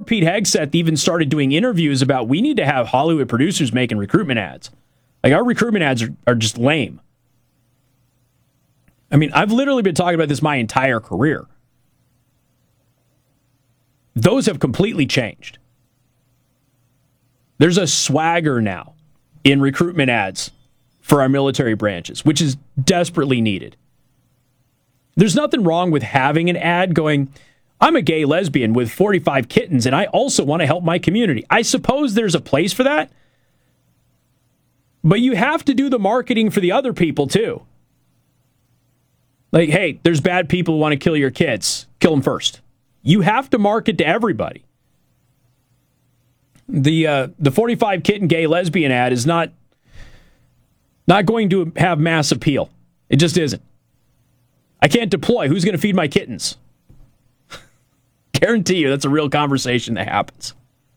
Pete Hegseth even started doing interviews about we need to have Hollywood producers making recruitment ads. Like, our recruitment ads are just lame. I mean, I've literally been talking about this my entire career. Those have completely changed. There's a swagger now in recruitment ads for our military branches, which is desperately needed. There's nothing wrong with having an ad going, I'm a gay lesbian with 45 kittens, and I also want to help my community. I suppose there's a place for that. But you have to do the marketing for the other people, too. Like, hey, there's bad people who want to kill your kids. Kill them first. You have to market to everybody. The 45 kitten gay lesbian ad is not going to have mass appeal. It just isn't. I can't deploy. Who's going to feed my kittens? Guarantee you that's a real conversation that happens.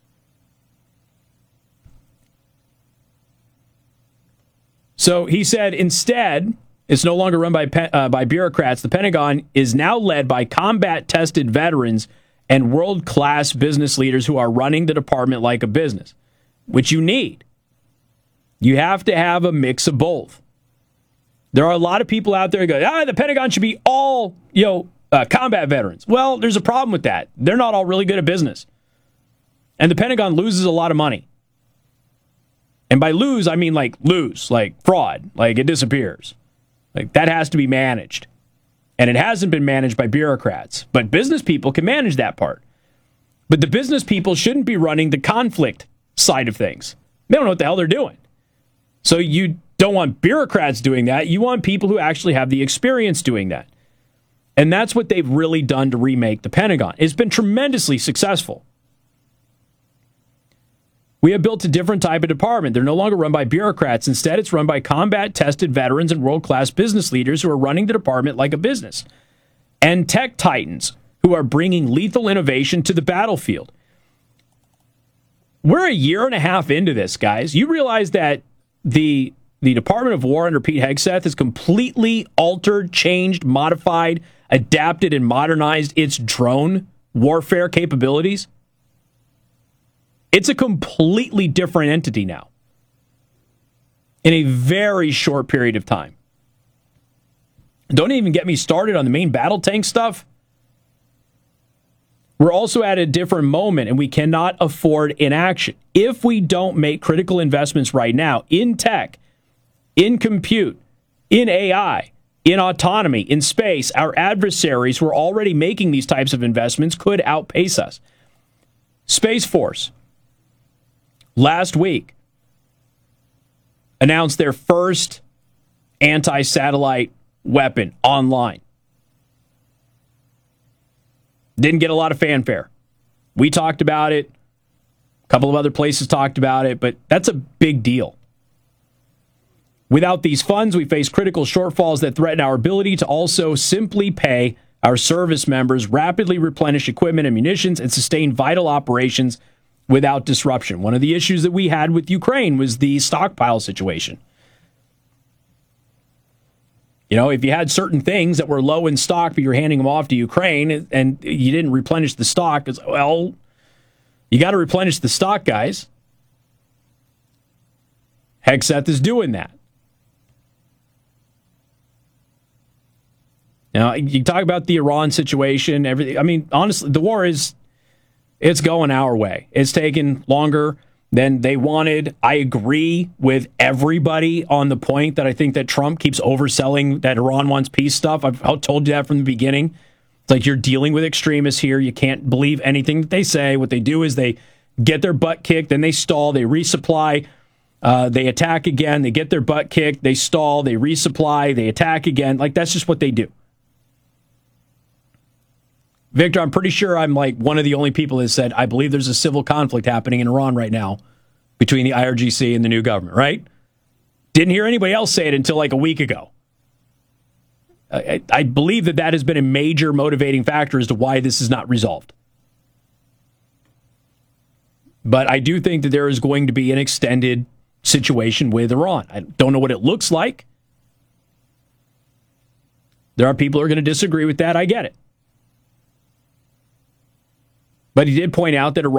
So he said instead, it's no longer run by bureaucrats. The Pentagon is now led by combat-tested veterans and world-class business leaders who are running the department like a business, which you need. You have to have a mix of both. There are a lot of people out there who go, the Pentagon should be all, combat veterans. Well, there's a problem with that. They're not all really good at business. And the Pentagon loses a lot of money. And by lose, I mean like fraud, like it disappears. Like that has to be managed. And it hasn't been managed by bureaucrats. But business people can manage that part. But the business people shouldn't be running the conflict side of things. They don't know what the hell they're doing. So you don't want bureaucrats doing that. You want people who actually have the experience doing that. And that's what they've really done to remake the Pentagon. It's been tremendously successful. We have built a different type of department. They're no longer run by bureaucrats. Instead, it's run by combat-tested veterans and world-class business leaders who are running the department like a business. And tech titans who are bringing lethal innovation to the battlefield. We're a year and a half into this, guys. You realize that the Department of War under Pete Hegseth has completely altered, changed, modified, adapted, and modernized its drone warfare capabilities? It's a completely different entity now in a very short period of time. Don't even get me started on the main battle tank stuff. We're also at a different moment, and we cannot afford inaction. If we don't make critical investments right now in tech, in compute, in AI, in autonomy, in space, our adversaries who are already making these types of investments could outpace us. Space Force last week announced their first anti-satellite weapon online. Didn't get a lot of fanfare. We talked about it. A couple of other places talked about it, but that's a big deal. Without these funds, we face critical shortfalls that threaten our ability to also simply pay our service members, rapidly replenish equipment and munitions, and sustain vital operations without disruption. One of the issues that we had with Ukraine was the stockpile situation. You know, if you had certain things that were low in stock, but you're handing them off to Ukraine and you didn't replenish the stock, well, you got to replenish the stock, guys. Hegseth is doing that. Now, you talk about the Iran situation, everything. I mean, honestly, the war it's going our way. It's taken longer than they wanted. I agree with everybody on the point that I think that Trump keeps overselling that Iran wants peace stuff. I've told you that from the beginning. It's like you're dealing with extremists here. You can't believe anything that they say. What they do is they get their butt kicked, then they stall, they resupply, they attack again, they get their butt kicked, they stall, they resupply, they attack again. Like, that's just what they do. Victor, I'm pretty sure I'm like one of the only people that said, I believe there's a civil conflict happening in Iran right now between the IRGC and the new government, right? Didn't hear anybody else say it until like a week ago. I believe that has been a major motivating factor as to why this is not resolved. But I do think that there is going to be an extended situation with Iran. I don't know what it looks like. There are people who are going to disagree with that. I get it. But he did point out that Iran